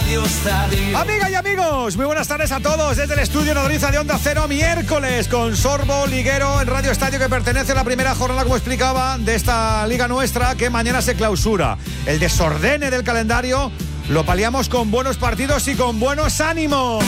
Radio Estadio. Amigas y amigos, muy buenas tardes a todos desde el estudio Nodriza de Onda Cero, miércoles con Sorbo Liguero en Radio Estadio, que pertenece a la primera jornada, como explicaba, de esta liga nuestra, que mañana se clausura. El desordene del calendario lo paliamos con buenos partidos y con buenos ánimos.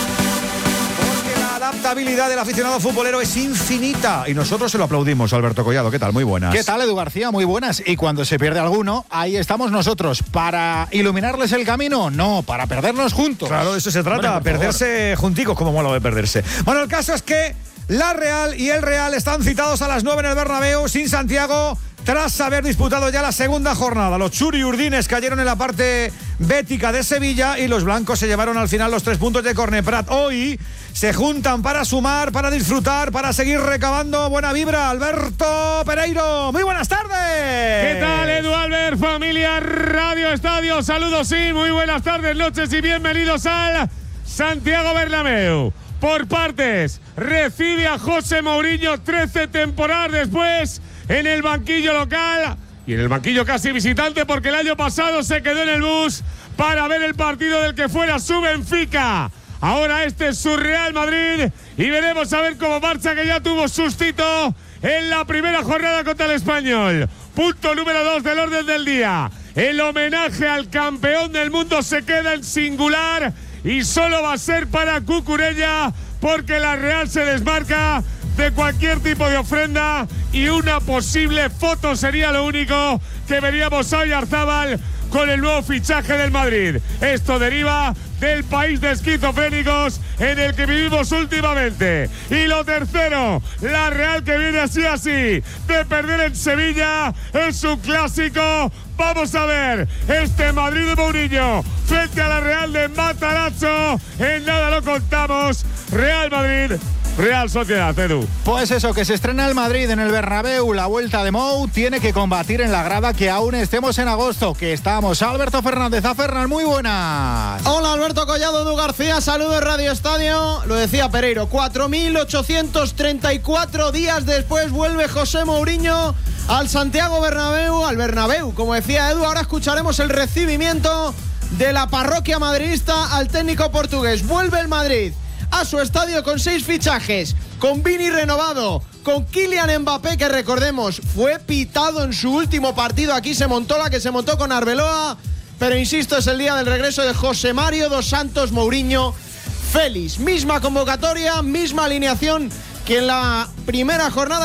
La adaptabilidad del aficionado futbolero es infinita y nosotros se lo aplaudimos. Alberto Collado, ¿qué tal? Muy buenas. ¿Qué tal, Edu García? Muy buenas. Y cuando se pierde alguno, ahí estamos nosotros. ¿Para iluminarles el camino? No, para perdernos juntos. Claro, de eso se trata, bueno, perderse junticos, como mola de perderse. Bueno, el caso es que la Real y el Real están citados a las 9 en el Bernabéu, sin Santiago, tras haber disputado ya la segunda jornada. Los churiurdines cayeron en la parte bética de Sevilla y los blancos se llevaron al final los 3 puntos de Corne Prat. Hoy se juntan para sumar, para disfrutar, para seguir recabando buena vibra. Alberto Pereiro, muy buenas tardes. ¿Qué tal, Edu Albert, familia Radio Estadio? Saludos, sí, muy buenas tardes, noches y bienvenidos al Santiago Bernabéu. Por partes, recibe a José Mourinho 13 temporadas después en el banquillo local y en el banquillo casi visitante, porque el año pasado se quedó en el bus para ver el partido del que fuera su Benfica. Ahora este es su Real Madrid y veremos a ver cómo marcha, que ya tuvo sustito en la primera jornada contra el Español. Punto número 2 del orden del día. El homenaje al campeón del mundo se queda en singular y solo va a ser para Cucurella, porque la Real se desmarca de cualquier tipo de ofrenda y una posible foto sería lo único que veríamos a Oyarzábal con el nuevo fichaje del Madrid. Esto deriva del país de esquizofrénicos en el que vivimos últimamente. Y lo tercero, la Real, que viene así de perder en Sevilla, es un clásico. Vamos a ver este Madrid de Mourinho frente a la Real de Matarazzo. En nada lo contamos. Real Madrid, Real Sociedad, Edu. Pues eso, que se estrena el Madrid en el Bernabéu, la vuelta de Mou, tiene que combatir en la grada que aún estemos en agosto, que estamos. Alberto Fernández, a Fernández, muy buenas. Hola, Alberto Collado, Edu García, saludos Radio Estadio. Lo decía Pereiro, 4.834 días después vuelve José Mourinho al Santiago Bernabéu, al Bernabéu, como decía Edu. Ahora escucharemos el recibimiento de la parroquia madridista al técnico portugués. Vuelve el Madrid a su estadio con 6 fichajes, con Vini renovado, con Kylian Mbappé, que recordemos fue pitado en su último partido. Aquí se montó la que se montó con Arbeloa, pero insisto, es el día del regreso de José Mario dos Santos Mourinho. Feliz, misma convocatoria, misma alineación que en la primera jornada.